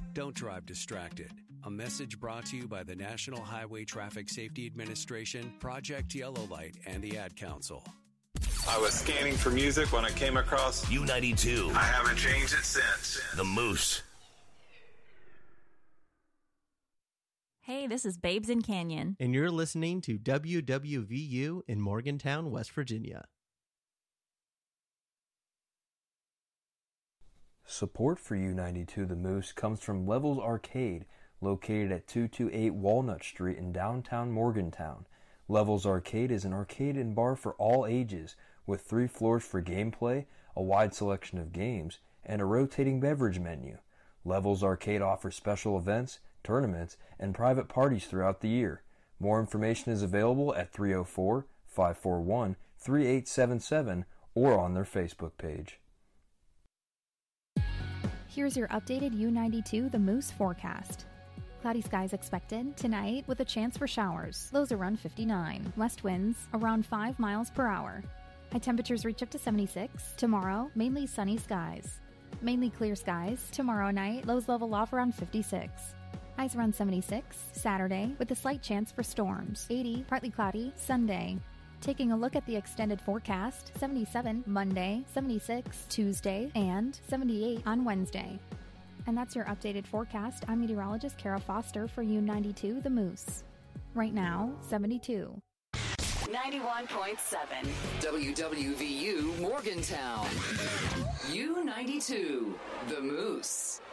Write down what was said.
Don't drive distracted. A message brought to you by the National Highway Traffic Safety Administration, Project Yellow Light, and the Ad Council. I was scanning for music when I came across U92. I haven't changed it since. The Moose. Hey, this is Babes in Canyon. And you're listening to WWVU in Morgantown, West Virginia. Support for U92 The Moose comes from Levels Arcade, located at 228 Walnut Street in downtown Morgantown. Levels Arcade is an arcade and bar for all ages, with 3 floors for gameplay, a wide selection of games, and a rotating beverage menu. Levels Arcade offers special events, tournaments, and private parties throughout the year. More information is available at 304-541-3877 or on their Facebook page. Here's your updated U92 The Moose forecast. Cloudy skies expected tonight with a chance for showers. Lows around 59. West winds around 5 miles per hour. High temperatures reach up to 76. Tomorrow, mainly sunny skies. Mainly clear skies. Tomorrow night, lows level off around 56. Highs around 76. Saturday, with a slight chance for storms. 80, partly cloudy. Sunday. Taking a look at the extended forecast, 77 Monday, 76 Tuesday, and 78 on Wednesday. And that's your updated forecast. I'm meteorologist Kara Foster for U92 The Moose. Right now, 72. 91.7 WWVU Morgantown. U92 The Moose.